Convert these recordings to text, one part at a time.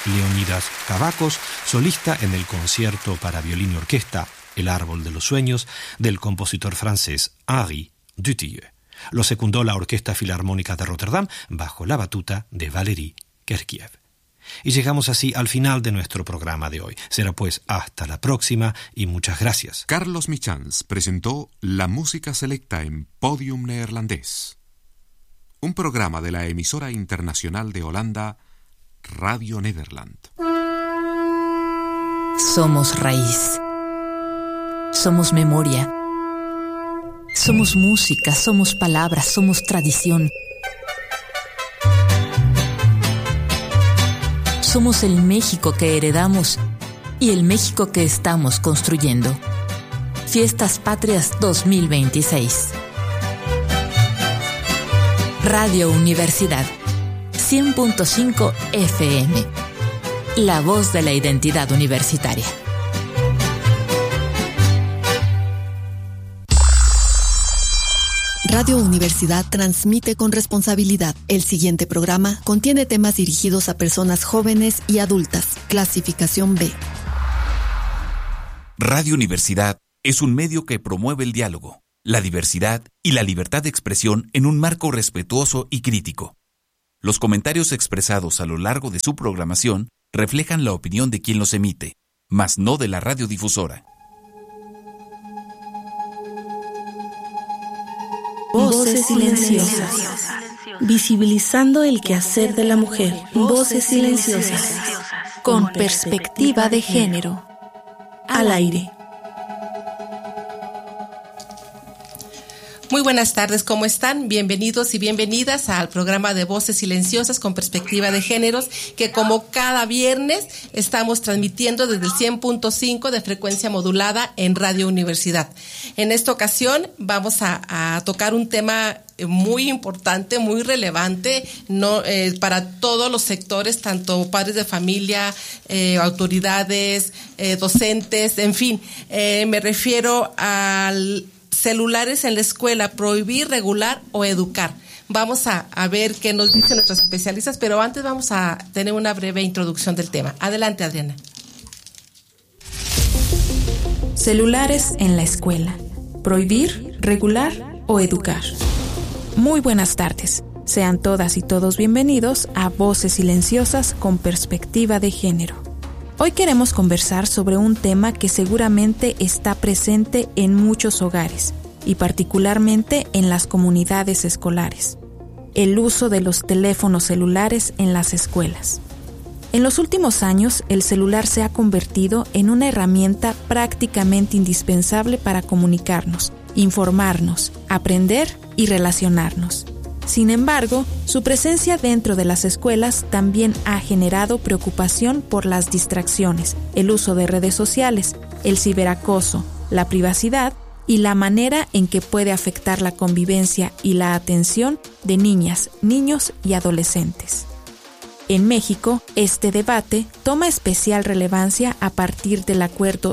Leonidas Cavacos, solista en el concierto para violín y orquesta El árbol de los sueños del compositor francés Henri Dutilleux. Lo secundó la Orquesta Filarmónica de Rotterdam bajo la batuta de Valéry Gergiev. Y llegamos así al final de nuestro programa de hoy. Será pues hasta la próxima y muchas gracias. Carlos Michans presentó la música selecta en Podium Neerlandés, un programa de la emisora internacional de Holanda, Radio Nederland. Somos raíz. Somos memoria. Somos música, somos palabras, somos tradición. Somos el México que heredamos y el México que estamos construyendo. Fiestas Patrias 2026. Radio Universidad 100.5 FM. La voz de la identidad universitaria. Radio Universidad transmite con responsabilidad. El siguiente programa contiene temas dirigidos a personas jóvenes y adultas. Clasificación B. Radio Universidad es un medio que promueve el diálogo, la diversidad y la libertad de expresión en un marco respetuoso y crítico. Los comentarios expresados a lo largo de su programación reflejan la opinión de quien los emite, mas no de la radiodifusora. Voces silenciosas. Visibilizando el quehacer de la mujer. Voces silenciosas. Con perspectiva de género. Al aire. Muy buenas tardes, ¿cómo están? Bienvenidos y bienvenidas al programa de Voces Silenciosas con Perspectiva de Géneros, que como cada viernes estamos transmitiendo desde el 100.5 de frecuencia modulada en Radio Universidad. En esta ocasión vamos a tocar un tema muy importante, muy relevante, para todos los sectores, tanto padres de familia, autoridades, docentes, en fin. Me refiero al celulares en la escuela, prohibir, regular o educar. Vamos a ver qué nos dicen nuestros especialistas, pero antes vamos a tener una breve introducción del tema. Adelante, Adriana. Celulares en la escuela. Prohibir, regular o educar. Muy buenas tardes. Sean todas y todos bienvenidos a Voces Silenciosas con Perspectiva de Género. Hoy queremos conversar sobre un tema que seguramente está presente en muchos hogares y particularmente en las comunidades escolares: el uso de los teléfonos celulares en las escuelas. En los últimos años, el celular se ha convertido en una herramienta prácticamente indispensable para comunicarnos, informarnos, aprender y relacionarnos. Sin embargo, su presencia dentro de las escuelas también ha generado preocupación por las distracciones, el uso de redes sociales, el ciberacoso, la privacidad y la manera en que puede afectar la convivencia y la atención de niñas, niños y adolescentes. En México, este debate toma especial relevancia a partir del Acuerdo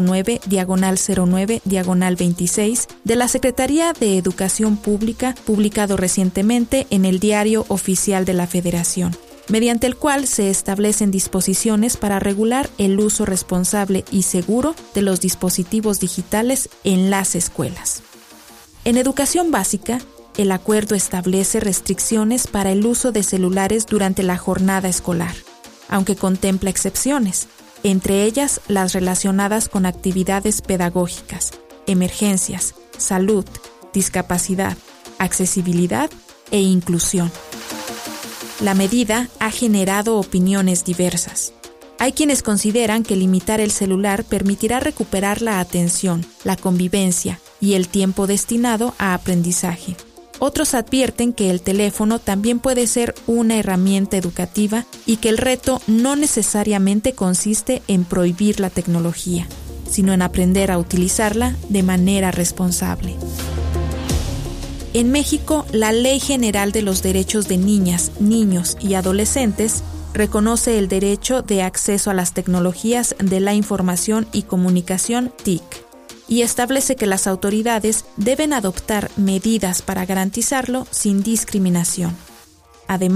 09/09/26 de la Secretaría de Educación Pública, publicado recientemente en el Diario Oficial de la Federación, mediante el cual se establecen disposiciones para regular el uso responsable y seguro de los dispositivos digitales en las escuelas. En educación básica, el acuerdo establece restricciones para el uso de celulares durante la jornada escolar, aunque contempla excepciones, entre ellas las relacionadas con actividades pedagógicas, emergencias, salud, discapacidad, accesibilidad e inclusión. La medida ha generado opiniones diversas. Hay quienes consideran que limitar el celular permitirá recuperar la atención, la convivencia y el tiempo destinado a aprendizaje. Otros advierten que el teléfono también puede ser una herramienta educativa y que el reto no necesariamente consiste en prohibir la tecnología, sino en aprender a utilizarla de manera responsable. En México, la Ley General de los Derechos de Niñas, Niños y Adolescentes reconoce el derecho de acceso a las tecnologías de la información y comunicación TIC, y establece que las autoridades deben adoptar medidas para garantizarlo sin discriminación. Además,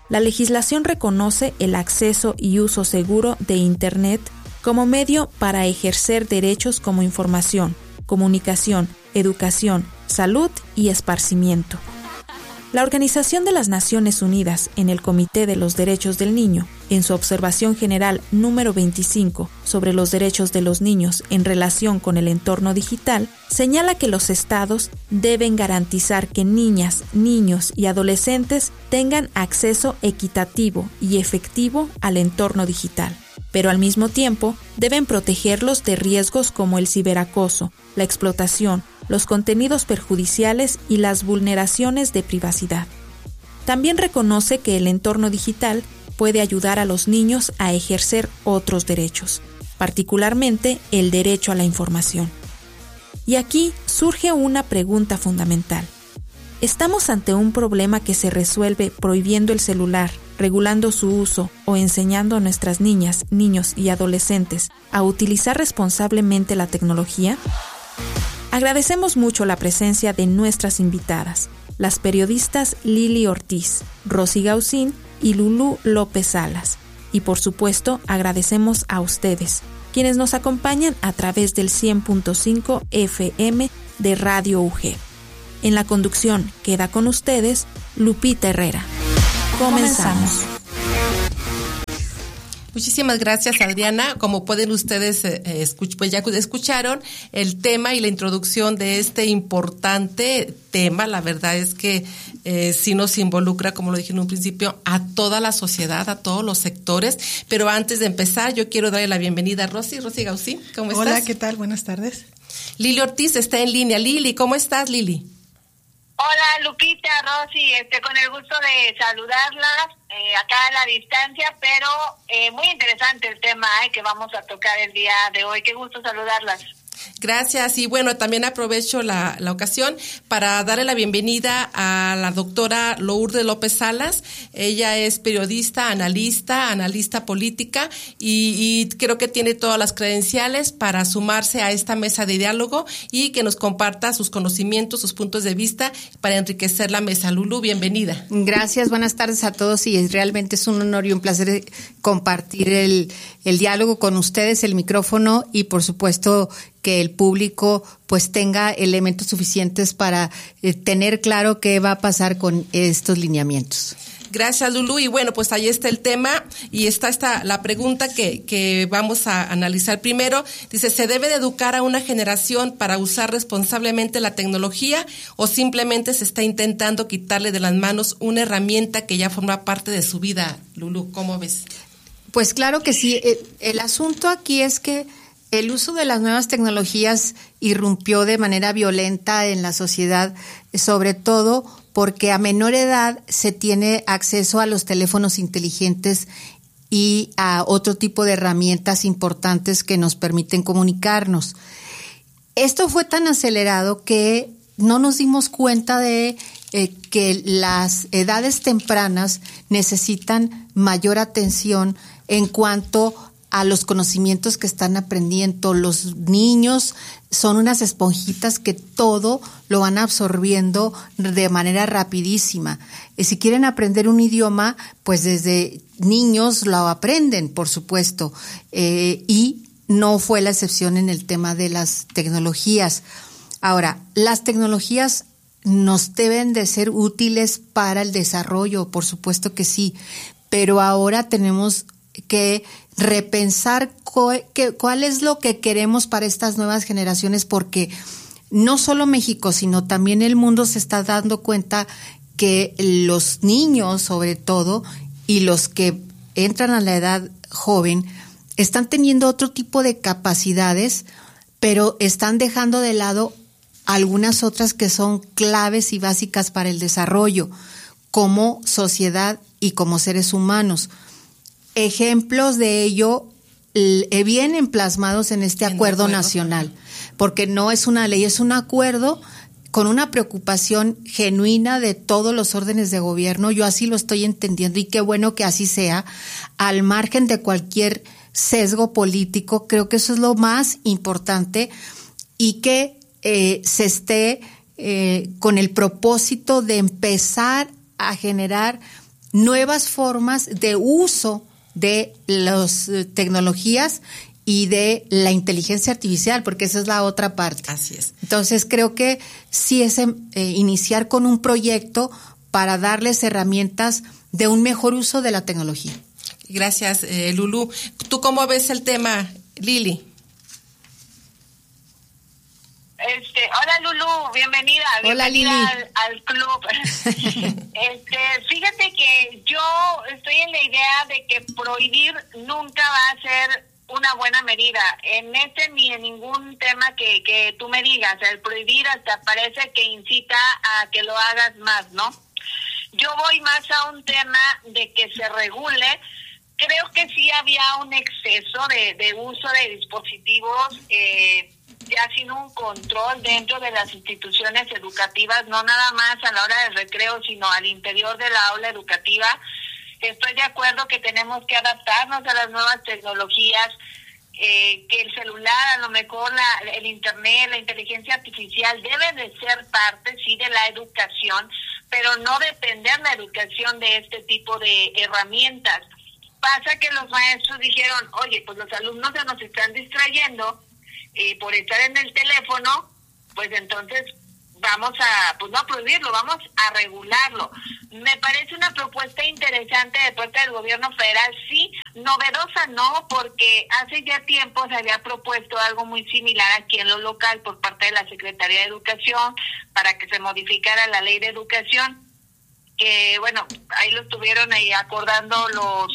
La legislación reconoce el acceso y uso seguro de Internet como medio para ejercer derechos como información, comunicación, educación, salud y esparcimiento. La Organización de las Naciones Unidas, en el Comité de los Derechos del Niño, en su observación general número 25 sobre los derechos de los niños en relación con el entorno digital, señala que los estados deben garantizar que niñas, niños y adolescentes tengan acceso equitativo y efectivo al entorno digital, pero al mismo tiempo deben protegerlos de riesgos como el ciberacoso, la explotación, los contenidos perjudiciales y las vulneraciones de privacidad. También reconoce que el entorno digital puede ayudar a los niños a ejercer otros derechos, particularmente el derecho a la información. Y aquí surge una pregunta fundamental. ¿Estamos ante un problema que se resuelve prohibiendo el celular, regulando su uso o enseñando a nuestras niñas, niños y adolescentes a utilizar responsablemente la tecnología? Agradecemos mucho la presencia de nuestras invitadas, las periodistas Lili Ortiz, Rosy Gausín y Lulú López Salas. Y por supuesto, agradecemos a ustedes, quienes nos acompañan a través del 100.5 FM de Radio UG. En la conducción queda con ustedes Lupita Herrera. Comenzamos. Muchísimas gracias, Adriana. Como pueden ustedes pues ya escucharon el tema y la introducción de este importante tema. La verdad es que sí nos involucra, como lo dije en un principio, a toda la sociedad, a todos los sectores. Pero antes de empezar, yo quiero darle la bienvenida a Rosy Gausín. ¿Cómo estás? Hola, ¿qué tal? Buenas tardes. Lili Ortiz está en línea. Lili, ¿cómo estás, Lili? Hola, Lupita, Rosy, con el gusto de saludarlas acá a la distancia, pero muy interesante el tema que vamos a tocar el día de hoy. Qué gusto saludarlas. Gracias, y bueno, también aprovecho la ocasión para darle la bienvenida a la doctora Lourdes López Salas. Ella es periodista, analista política y creo que tiene todas las credenciales para sumarse a esta mesa de diálogo y que nos comparta sus conocimientos, sus puntos de vista para enriquecer la mesa. Lulú, bienvenida. Gracias, buenas tardes a todos y realmente es un honor y un placer compartir el diálogo con ustedes, el micrófono y por supuesto que el público pues tenga elementos suficientes para tener claro qué va a pasar con estos lineamientos. Gracias, Lulú. Y bueno, pues ahí está el tema y está la pregunta que vamos a analizar primero. Dice, ¿se debe de educar a una generación para usar responsablemente la tecnología o simplemente se está intentando quitarle de las manos una herramienta que ya forma parte de su vida? Lulú, ¿cómo ves? Pues claro que sí. El asunto aquí es que el uso de las nuevas tecnologías irrumpió de manera violenta en la sociedad, sobre todo porque a menor edad se tiene acceso a los teléfonos inteligentes y a otro tipo de herramientas importantes que nos permiten comunicarnos. Esto fue tan acelerado que no nos dimos cuenta de que las edades tempranas necesitan mayor atención en cuanto a los conocimientos que están aprendiendo. Los niños son unas esponjitas que todo lo van absorbiendo de manera rapidísima. Si quieren aprender un idioma, pues desde niños lo aprenden, por supuesto. Y no fue la excepción en el tema de las tecnologías. Ahora, las tecnologías nos deben de ser útiles para el desarrollo, por supuesto que sí, pero ahora tenemos que repensar cuál es lo que queremos para estas nuevas generaciones, porque no solo México, sino también el mundo se está dando cuenta que los niños, sobre todo, y los que entran a la edad joven, están teniendo otro tipo de capacidades, pero están dejando de lado algunas otras que son claves y básicas para el desarrollo como sociedad y como seres humanos. Ejemplos de ello vienen plasmados en este acuerdo nacional, porque no es una ley, es un acuerdo con una preocupación genuina de todos los órdenes de gobierno. Yo así lo estoy entendiendo y qué bueno que así sea, al margen de cualquier sesgo político. Creo que eso es lo más importante y que se esté con el propósito de empezar a generar nuevas formas de uso de las tecnologías y de la inteligencia artificial, porque esa es la otra parte. Así es. Entonces creo que sí es iniciar con un proyecto para darles herramientas de un mejor uso de la tecnología. Gracias, Lulú. ¿Tú cómo ves el tema, Lili? Hola Lulú, bienvenida. Hola, bienvenida Lili. al club. Fíjate que yo estoy en la idea de que prohibir nunca va a ser una buena medida en ni en ningún tema que tú me digas. El prohibir hasta parece que incita a que lo hagas más, ¿no? Yo voy más a un tema de que se regule. Creo que sí había un exceso de uso de dispositivos ya sin un control dentro de las instituciones educativas, no nada más a la hora del recreo, sino al interior de la aula educativa. Estoy de acuerdo que tenemos que adaptarnos a las nuevas tecnologías, que el celular, a lo mejor el internet, la inteligencia artificial debe de ser parte, sí, de la educación, pero no depender la educación de este tipo de herramientas. Pasa que los maestros dijeron, oye, pues los alumnos se nos están distrayendo por estar en el teléfono, pues entonces vamos a, pues no a prohibirlo, vamos a regularlo. Me parece una propuesta interesante de parte del gobierno federal, sí, novedosa no, porque hace ya tiempo se había propuesto algo muy similar aquí en lo local por parte de la Secretaría de Educación para que se modificara la ley de educación, que bueno, ahí lo estuvieron ahí acordando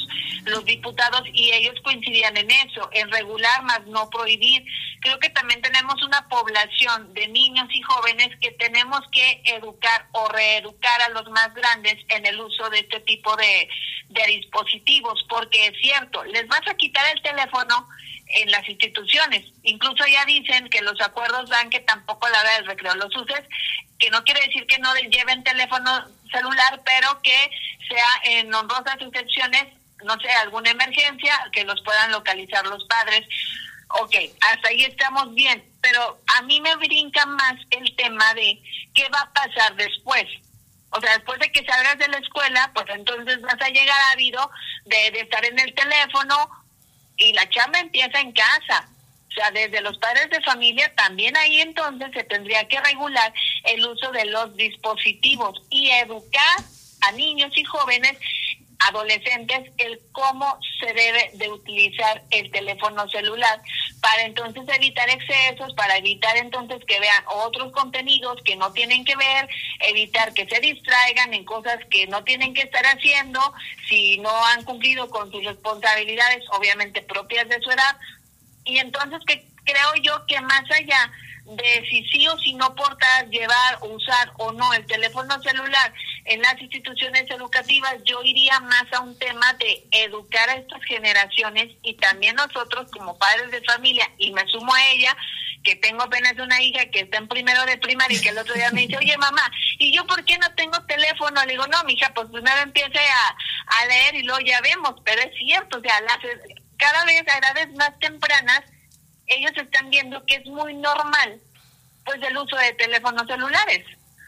los diputados y ellos coincidían en eso, en regular más no prohibir. Creo que también tenemos una población de niños y jóvenes que tenemos que educar o reeducar a los más grandes en el uso de este tipo de dispositivos, porque es cierto, les vas a quitar el teléfono en las instituciones, incluso ya dicen que los acuerdos dan que tampoco a la hora del recreo los uses, que no quiere decir que no les lleven teléfono celular, pero que sea en honrosas excepciones, no sé, alguna emergencia, que los puedan localizar los padres. Ok, hasta ahí estamos bien, pero a mí me brinca más el tema de qué va a pasar después. O sea, después de que salgas de la escuela, pues entonces vas a llegar ávido de estar en el teléfono y la chamba empieza en casa. O sea, desde los padres de familia también ahí entonces se tendría que regular el uso de los dispositivos y educar a niños y jóvenes, adolescentes, el cómo se debe de utilizar el teléfono celular para entonces evitar excesos, para evitar entonces que vean otros contenidos que no tienen que ver, evitar que se distraigan en cosas que no tienen que estar haciendo si no han cumplido con sus responsabilidades, obviamente propias de su edad. Y entonces que creo yo que más allá de si sí o si no portar, llevar, usar o no el teléfono celular en las instituciones educativas, yo iría más a un tema de educar a estas generaciones y también nosotros como padres de familia, y me sumo a ella, que tengo apenas una hija que está en primero de primaria y que el otro día me dice, oye mamá, ¿y yo por qué no tengo teléfono? Le digo, no, mija, pues primero empiece a leer y luego ya vemos, pero es cierto, o sea, cada vez a edades más tempranas, ellos están viendo que es muy normal pues el uso de teléfonos celulares.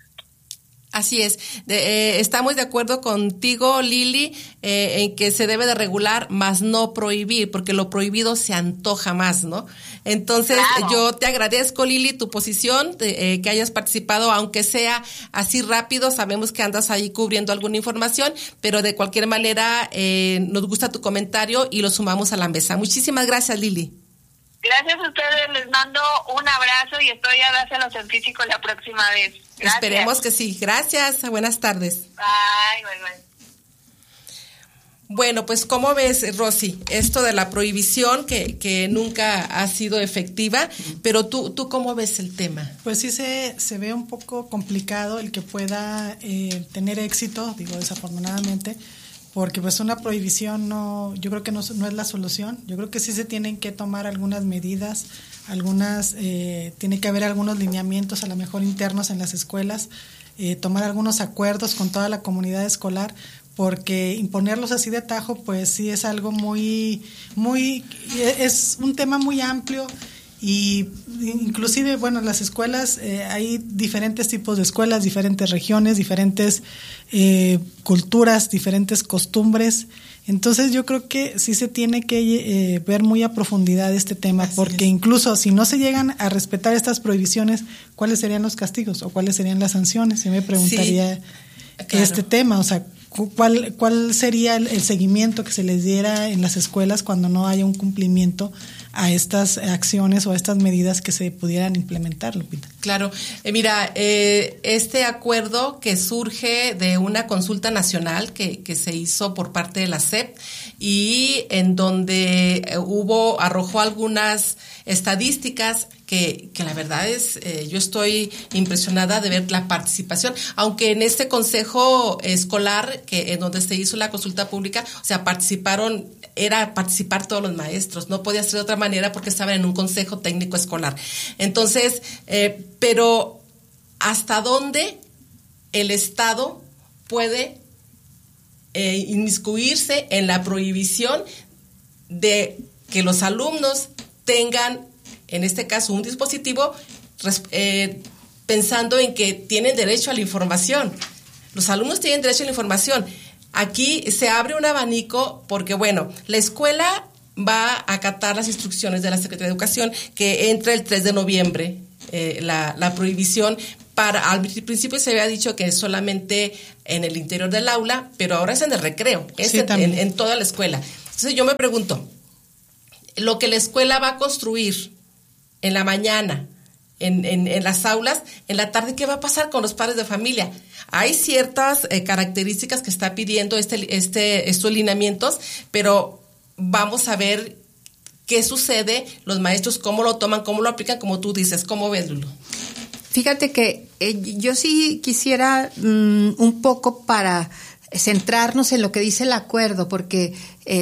Así es, estamos de acuerdo contigo, Lili, en que se debe de regular, más no prohibir, porque lo prohibido se antoja más, ¿no? Entonces, claro. Yo te agradezco, Lili, tu posición, que hayas participado, aunque sea así rápido, sabemos que andas ahí cubriendo alguna información, pero de cualquier manera nos gusta tu comentario y lo sumamos a la mesa. Muchísimas gracias, Lili. Gracias a ustedes, les mando un abrazo y estoy a dárselos en físico la próxima vez. Gracias. Esperemos que sí. Gracias, buenas tardes. Bye. Bueno, pues ¿cómo ves, Rosy, esto de la prohibición que nunca ha sido efectiva, pero tú ¿cómo ves el tema? Pues sí se ve un poco complicado el que pueda tener éxito, digo desafortunadamente, porque pues una prohibición yo creo que no es la solución. Yo creo que sí se tienen que tomar algunas medidas, tiene que haber algunos lineamientos a lo mejor internos en las escuelas, tomar algunos acuerdos con toda la comunidad escolar, porque imponerlos así de tajo pues sí es algo es un tema muy amplio y inclusive, bueno, las escuelas, hay diferentes tipos de escuelas, diferentes regiones, diferentes culturas, diferentes costumbres. Entonces yo creo que sí se tiene que ver muy a profundidad este tema, porque incluso si no se llegan a respetar estas prohibiciones, ¿cuáles serían los castigos o cuáles serían las sanciones? Yo me preguntaría este tema, o sea, ¿cuál sería el seguimiento que se les diera en las escuelas cuando no haya un cumplimiento a estas acciones o a estas medidas que se pudieran implementar, Lupita? Claro, mira, este acuerdo que surge de una consulta nacional que se hizo por parte de la SEP y en donde arrojó algunas estadísticas que la verdad es, yo estoy impresionada de ver la participación, aunque en este consejo escolar en donde se hizo la consulta pública, o sea, era participar todos los maestros, no podía ser de otra manera porque estaban en un consejo técnico escolar. Entonces, pero ¿hasta dónde el Estado puede inmiscuirse en la prohibición de que los alumnos tengan, en este caso, un dispositivo pensando en que tienen derecho a la información? Los alumnos tienen derecho a la información. Aquí se abre un abanico porque, bueno, la escuela va a acatar las instrucciones de la Secretaría de Educación que entra el 3 de noviembre la prohibición. Al principio se había dicho que es solamente en el interior del aula, pero ahora es en el recreo, es en toda la escuela. Entonces yo me pregunto, lo que la escuela va a construir en la mañana, en las aulas, en la tarde, ¿qué va a pasar con los padres de familia? Hay ciertas características que está pidiendo estos lineamientos, pero vamos a ver qué sucede, los maestros cómo lo toman, cómo lo aplican, como tú dices. ¿Cómo ves, Lulu? Fíjate que yo sí quisiera un poco para centrarnos en lo que dice el acuerdo, porque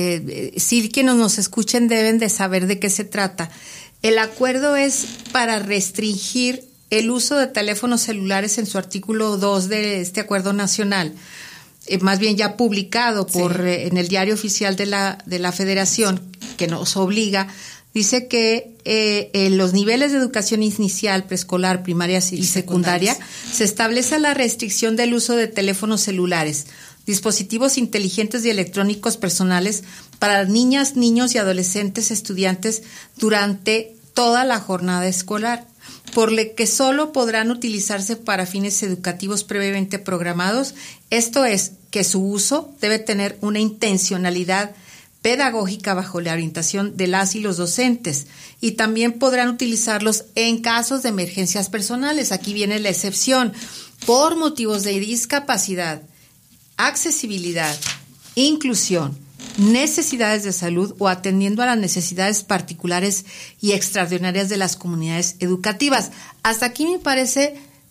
sí, quienes nos escuchen deben de saber de qué se trata. El acuerdo es para restringir el uso de teléfonos celulares en su artículo 2 de este acuerdo nacional, más bien ya publicado en el Diario Oficial de la Federación, que nos obliga. Dice que en los niveles de educación inicial, preescolar, primaria y secundaria se establece la restricción del uso de teléfonos celulares, dispositivos inteligentes y electrónicos personales para niñas, niños y adolescentes estudiantes durante toda la jornada escolar, por lo que solo podrán utilizarse para fines educativos previamente programados. Esto es, que su uso debe tener una intencionalidad pedagógica bajo la orientación de las y los docentes, y también podrán utilizarlos en casos de emergencias personales. Aquí viene la excepción: por motivos de discapacidad, accesibilidad, inclusión, necesidades de salud o atendiendo a las necesidades particulares y extraordinarias de las comunidades educativas. Hasta aquí me parece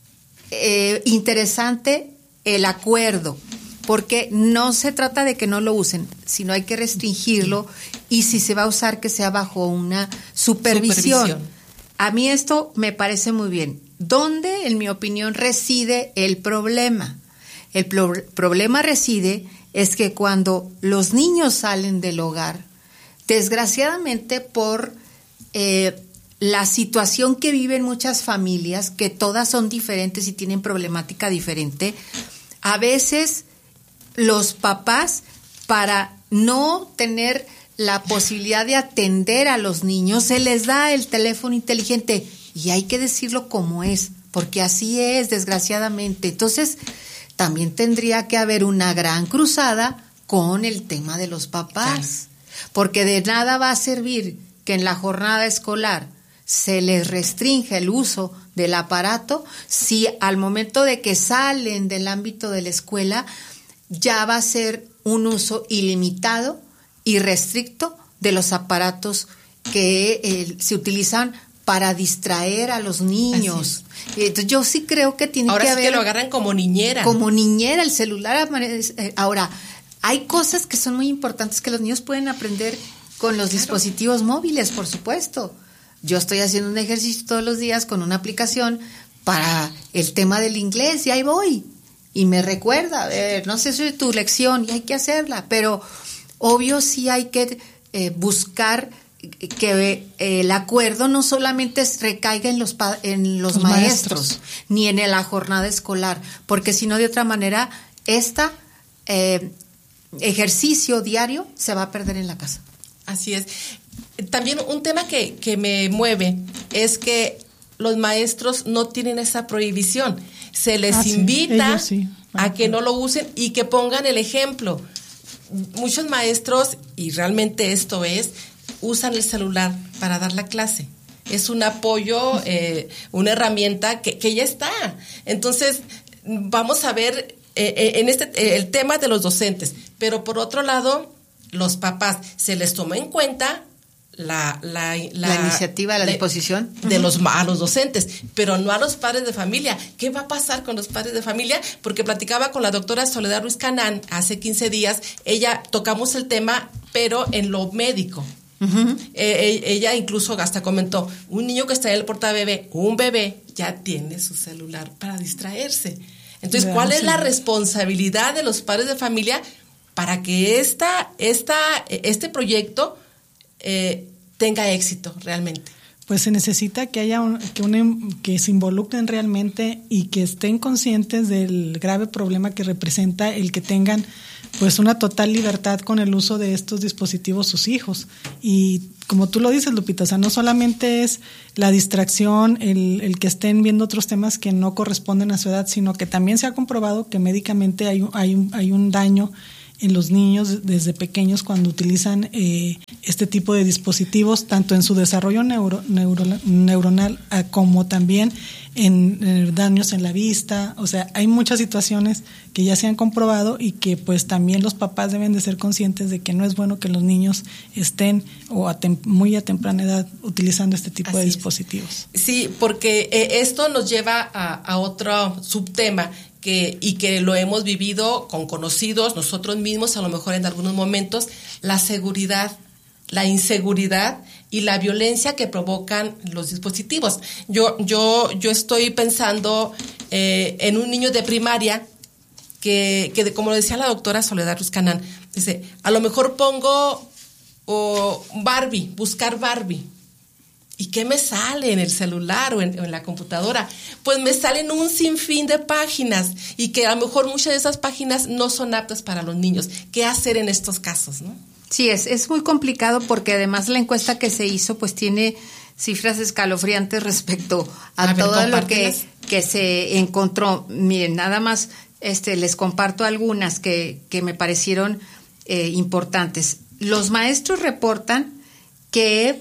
interesante el acuerdo, porque no se trata de que no lo usen, sino hay que restringirlo, y si se va a usar, que sea bajo una supervisión. A mí esto me parece muy bien. ¿Dónde, en mi opinión, reside el problema? El problema reside es que cuando los niños salen del hogar, desgraciadamente por la situación que viven muchas familias, que todas son diferentes y tienen problemática diferente, a veces los papás, para no tener la posibilidad de atender a los niños, se les da el teléfono inteligente, y hay que decirlo como es, porque así es, desgraciadamente. Entonces, también tendría que haber una gran cruzada con el tema de los papás, porque de nada va a servir que en la jornada escolar se les restringe el uso del aparato si al momento de que salen del ámbito de la escuela ya va a ser un uso ilimitado y restricto de los aparatos que se utilizan para distraer a los niños. Entonces yo sí creo que tiene que haber... Ahora sí que lo agarran como niñera. Como niñera, el celular. Ahora, hay cosas que son muy importantes que los niños pueden aprender con los dispositivos móviles, por supuesto. Yo estoy haciendo un ejercicio todos los días con una aplicación para el tema del inglés, y ahí voy. Y me recuerda, no sé si es tu lección, y hay que hacerla. Pero obvio sí hay que buscar que el acuerdo no solamente recaiga en los maestros, ni en la jornada escolar, porque si no, de otra manera, ejercicio diario se va a perder en la casa. Así es. También un tema que me mueve es que los maestros no tienen esa prohibición. Se les invita a que no lo usen y que pongan el ejemplo. Muchos maestros, y realmente esto usan el celular para dar la clase. Es un apoyo, una herramienta que ya está. Entonces, vamos a ver el tema de los docentes. Pero por otro lado, los papás, se les toma en cuenta la iniciativa, la disposición a los docentes, pero no a los padres de familia. ¿Qué va a pasar con los padres de familia? Porque platicaba con la doctora Soledad Ruiz Canán hace 15 días, tocamos el tema, pero en lo médico. Uh-huh. Ella incluso hasta comentó, un niño que está en el portabebé, un bebé ya tiene su celular para distraerse. Entonces, ¿cuál es la responsabilidad de los padres de familia para que este proyecto tenga éxito realmente? Pues se necesita que haya que se involucren realmente y que estén conscientes del grave problema que representa el que tengan pues una total libertad con el uso de estos dispositivos sus hijos. Y como tú lo dices, Lupita, o sea, no solamente es la distracción, el que estén viendo otros temas que no corresponden a su edad, sino que también se ha comprobado que médicamente hay un daño en los niños desde pequeños cuando utilizan este tipo de dispositivos, tanto en su desarrollo neuronal como también en daños en la vista. O sea, hay muchas situaciones que ya se han comprobado y que pues también los papás deben de ser conscientes de que no es bueno que los niños estén muy a temprana edad utilizando este tipo de dispositivos. Sí, porque esto nos lleva a otro subtema y que lo hemos vivido con conocidos, nosotros mismos, a lo mejor en algunos momentos, la seguridad, la inseguridad y la violencia que provocan los dispositivos. Yo estoy pensando en un niño de primaria que como decía la doctora Soledad Ruiz Canán, dice, a lo mejor pongo buscar Barbie. ¿Y qué me sale en el celular o en la computadora? Pues me salen un sinfín de páginas y que a lo mejor muchas de esas páginas no son aptas para los niños. ¿Qué hacer en estos casos, no? Sí, es muy complicado porque además la encuesta que se hizo pues tiene cifras escalofriantes respecto a todo lo que se encontró. Miren, nada más les comparto algunas que me parecieron importantes. Los maestros reportan que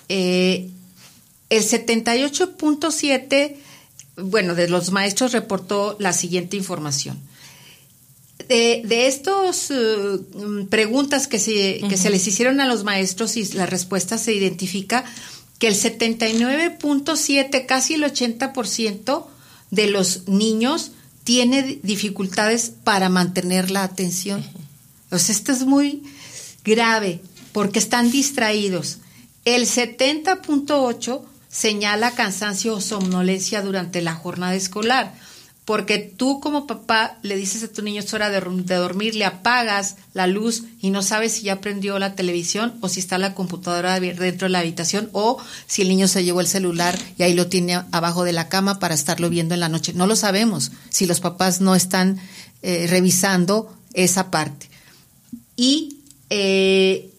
el 78.7%, de los maestros reportó la siguiente información. De estos preguntas que se les hicieron a los maestros y la respuesta se identifica que el 79.7%, casi el 80% de los niños tiene dificultades para mantener la atención. O sea, esto es muy grave porque están distraídos. El 70.8% señala cansancio o somnolencia durante la jornada escolar, porque tú como papá le dices a tu niño es hora de dormir, le apagas la luz y no sabes si ya prendió la televisión o si está la computadora dentro de la habitación o si el niño se llevó el celular y ahí lo tiene abajo de la cama para estarlo viendo en la noche. No lo sabemos si los papás no están revisando esa parte. Y el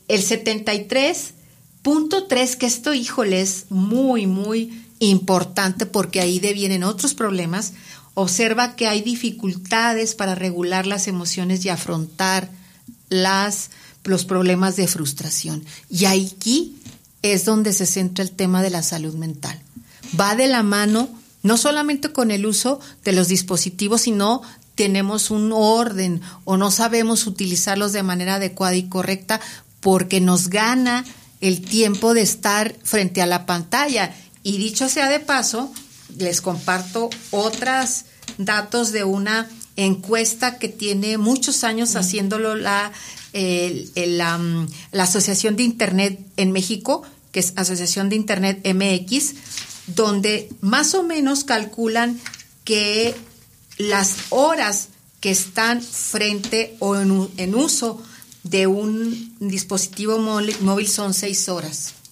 73.3%, que esto, híjole, es muy, muy importante porque ahí devienen otros problemas, observa que hay dificultades para regular las emociones y afrontar los problemas de frustración. Y aquí es donde se centra el tema de la salud mental. Va de la mano no solamente con el uso de los dispositivos, sino tenemos un orden o no sabemos utilizarlos de manera adecuada y correcta porque nos gana el tiempo de estar frente a la pantalla. Y dicho sea de paso, les comparto otros datos de una encuesta que tiene muchos años haciéndolo la Asociación de Internet en México, que es Asociación de Internet MX, donde más o menos calculan que las horas que están frente o en uso de un dispositivo móvil son 6 horas.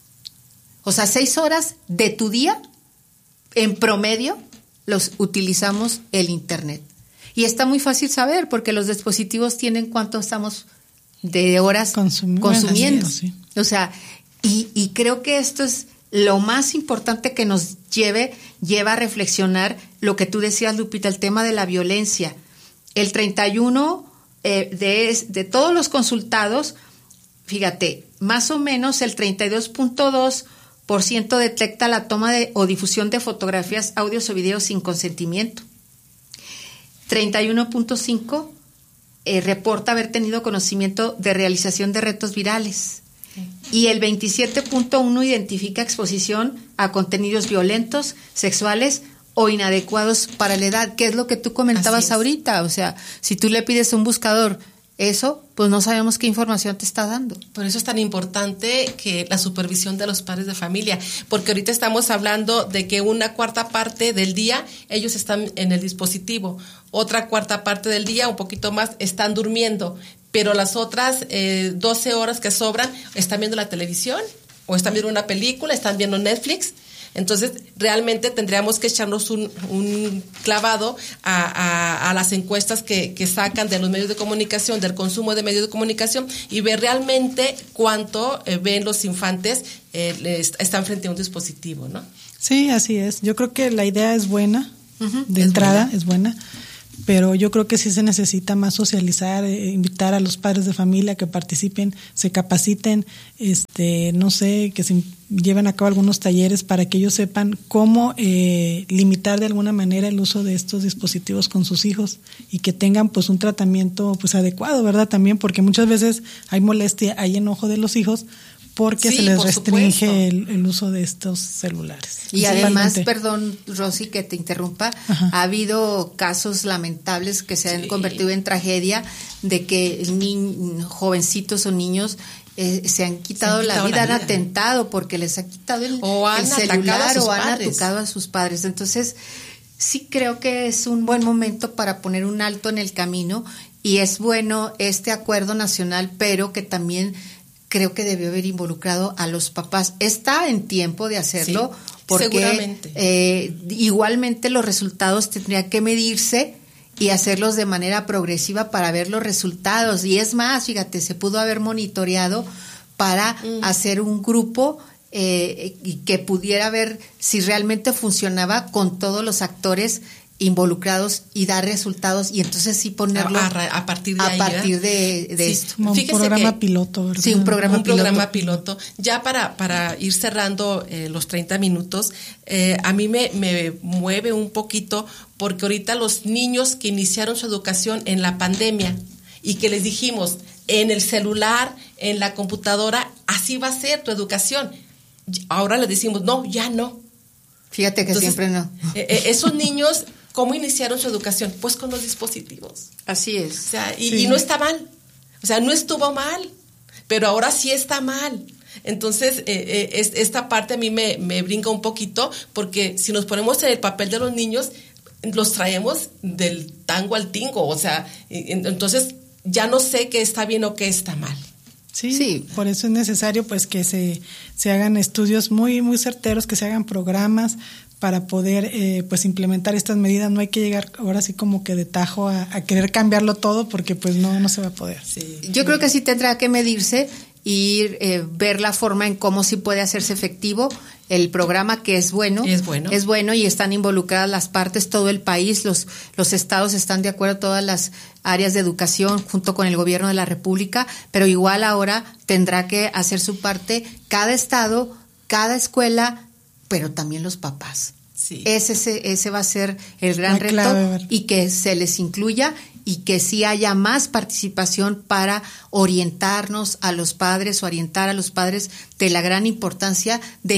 O sea, 6 horas de tu día, en promedio, los utilizamos el Internet. Y está muy fácil saber, porque los dispositivos tienen cuánto estamos de horas consumiendo. Sí. O sea, y creo que esto es lo más importante que nos lleva a reflexionar lo que tú decías, Lupita, el tema de la violencia. El 31 de todos los consultados, fíjate, más o menos el 32.2% detecta la toma o difusión de fotografías, audios o videos sin consentimiento. 31.5% reporta haber tenido conocimiento de realización de retos virales. Y el 27.1% identifica exposición a contenidos violentos, sexuales o inadecuados para la edad, que es lo que tú comentabas ahorita. O sea, si tú le pides a un buscador eso, pues no sabemos qué información te está dando. Por eso es tan importante que la supervisión de los padres de familia, porque ahorita estamos hablando de que 1/4 parte del día ellos están en el dispositivo, otra 1/4 parte del día, un poquito más, están durmiendo, pero las otras 12 horas que sobran están viendo la televisión o están viendo una película, están viendo Netflix. Entonces, realmente tendríamos que echarnos un clavado a las encuestas que sacan de los medios de comunicación, del consumo de medios de comunicación, y ver realmente cuánto ven los infantes están frente a un dispositivo, ¿no? Sí, así es. Yo creo que la idea es buena, de entrada es buena, pero yo creo que sí se necesita más socializar, invitar a los padres de familia que participen, se capaciten, no sé, que se lleven a cabo algunos talleres para que ellos sepan cómo limitar de alguna manera el uso de estos dispositivos con sus hijos y que tengan pues un tratamiento pues adecuado, ¿verdad? También porque muchas veces hay molestia, hay enojo de los hijos porque se les restringe el uso de estos celulares. Y además, perdón, Rosy, que te interrumpa, ha habido casos lamentables que se han convertido en tragedia de que jovencitos o niños se han quitado la vida, han atentado porque les ha quitado el celular o han atacado a sus padres. Entonces, sí creo que es un buen momento para poner un alto en el camino, y es bueno este acuerdo nacional, pero que también creo que debió haber involucrado a los papás. Está en tiempo de hacerlo, porque seguramente. Igualmente los resultados tendrían que medirse y hacerlos de manera progresiva para ver los resultados. Y es más, fíjate, se pudo haber monitoreado para hacer un grupo y que pudiera ver si realmente funcionaba con todos los actores involucrados y dar resultados, y entonces sí ponerlo a partir de esto. Como un programa piloto, ¿verdad? Sí, un programa piloto. Ya para ir cerrando los 30 minutos, a mí me mueve un poquito, porque ahorita los niños que iniciaron su educación en la pandemia y que les dijimos, en el celular, en la computadora, así va a ser tu educación. Ahora les decimos, no, ya no. Fíjate que entonces, siempre no. Esos niños, ¿cómo iniciaron su educación? Pues con los dispositivos. Así es. O sea, y no está mal. O sea, no estuvo mal, pero ahora sí está mal. Entonces, esta parte a mí me brinca un poquito, porque si nos ponemos en el papel de los niños, los traemos del tango al tingo. O sea, entonces ya no sé qué está bien o qué está mal. Sí, por eso es necesario pues que se hagan estudios muy muy certeros, que se hagan programas para poder pues implementar estas medidas. No hay que llegar ahora sí como que de tajo a querer cambiarlo todo, porque pues no se va a poder. Sí. Yo creo que sí tendrá que medirse y ver la forma en cómo sí puede hacerse efectivo el programa, que es bueno y están involucradas las partes, todo el país, los estados están de acuerdo, todas las áreas de educación junto con el gobierno de la República, pero igual ahora tendrá que hacer su parte cada estado, cada escuela, pero también los papás. Sí. Ese va a ser el gran reto, clave, y que se les incluya y que sí haya más participación para orientarnos a los padres, orientar a los padres de la gran importancia de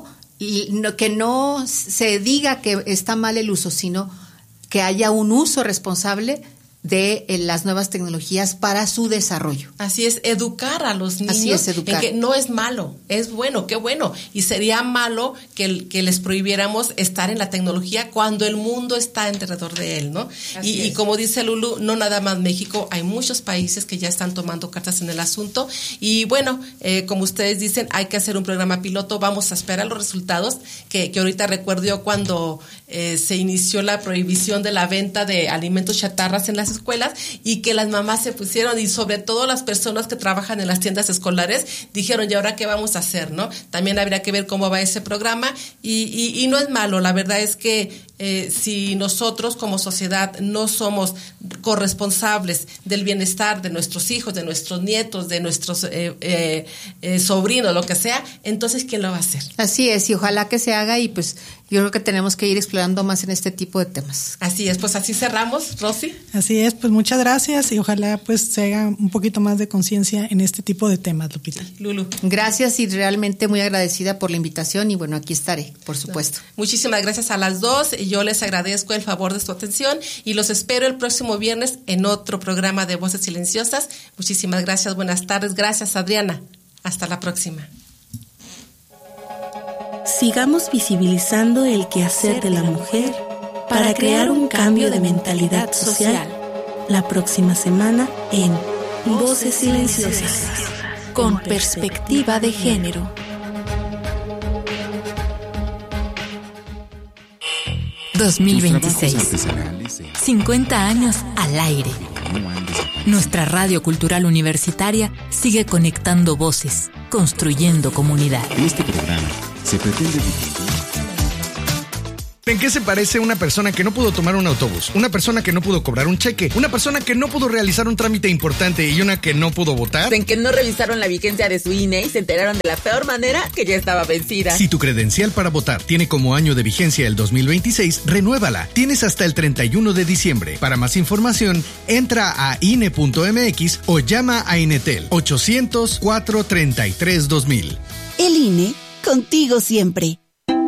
que no se diga que está mal el uso, sino que haya un uso responsable de las nuevas tecnologías para su desarrollo. Así es, educar a los niños. Así es, educar. En que no es malo, es bueno, qué bueno. Y sería malo que les prohibiéramos estar en la tecnología cuando el mundo está alrededor de él, ¿no? Y como dice Lulu, no nada más México, hay muchos países que ya están tomando cartas en el asunto. Y bueno, como ustedes dicen, hay que hacer un programa piloto, vamos a esperar los resultados, que ahorita recuerdo yo cuando se inició la prohibición de la venta de alimentos chatarras en las escuelas y que las mamás se pusieron, y sobre todo las personas que trabajan en las tiendas escolares, dijeron, ¿y ahora qué vamos a hacer, no? También habría que ver cómo va ese programa y no es malo, la verdad es que si nosotros como sociedad no somos corresponsables del bienestar de nuestros hijos, de nuestros nietos, de nuestros sobrinos, lo que sea, entonces ¿quién lo va a hacer? Así es, y ojalá que se haga, y pues yo creo que tenemos que ir explorando más en este tipo de temas. Así es, pues así cerramos, Rosy. Así es, pues muchas gracias y ojalá pues se haga un poquito más de conciencia en este tipo de temas, Lupita. Lulu. Gracias y realmente muy agradecida por la invitación y bueno, aquí estaré, por supuesto. Muchísimas gracias a las dos. Yo les agradezco el favor de su atención y los espero el próximo viernes en otro programa de Voces Silenciosas. Muchísimas gracias, buenas tardes. Gracias, Adriana. Hasta la próxima. Sigamos visibilizando el quehacer de la mujer para crear un cambio de mentalidad social. La próxima semana en Voces Silenciosas, con perspectiva de género. 2026. 50 años al aire. Nuestra radio cultural universitaria sigue conectando voces, construyendo comunidad. En este programa se pretende difundir. ¿En qué se parece una persona que no pudo tomar un autobús? Una persona que no pudo cobrar un cheque, una persona que no pudo realizar un trámite importante y una que no pudo votar. En que no revisaron la vigencia de su INE y se enteraron de la peor manera que ya estaba vencida. Si tu credencial para votar tiene como año de vigencia el 2026, renuévala. Tienes hasta el 31 de diciembre. Para más información, entra a INE.mx o llama a Inetel 800-433-2000. El INE, contigo siempre.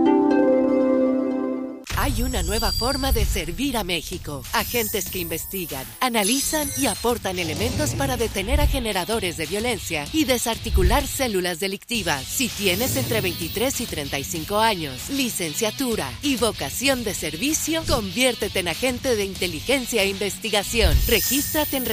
Hay una nueva forma de servir a México. Agentes que investigan, analizan y aportan elementos para detener a generadores de violencia y desarticular células delictivas. Si tienes entre 23 y 35 años, licenciatura y vocación de servicio, conviértete en agente de inteligencia e investigación. Regístrate en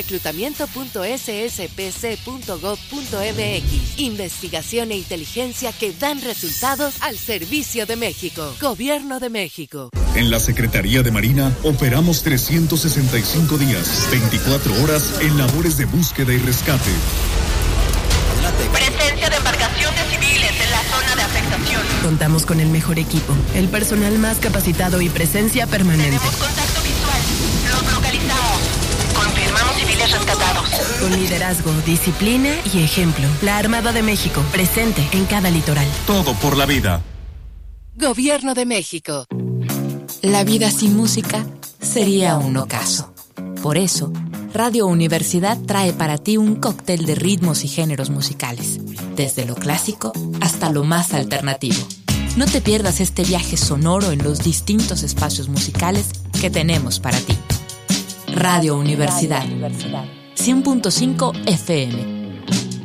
reclutamiento.sspc.gov.mx. Investigación e inteligencia que dan resultados al servicio de México. Gobierno de México. En la Secretaría de Marina operamos 365 días, 24 horas en labores de búsqueda y rescate. Presencia de embarcaciones civiles en la zona de afectación. Contamos con el mejor equipo, el personal más capacitado y presencia permanente. Tenemos contacto visual. Los localizamos. Confirmamos civiles rescatados. Con liderazgo, disciplina y ejemplo. La Armada de México, presente en cada litoral. Todo por la vida. Gobierno de México. La vida sin música sería un ocaso. Por eso, Radio Universidad trae para ti un cóctel de ritmos y géneros musicales, desde lo clásico hasta lo más alternativo. No te pierdas este viaje sonoro en los distintos espacios musicales que tenemos para ti. Radio Universidad, 100.5 FM.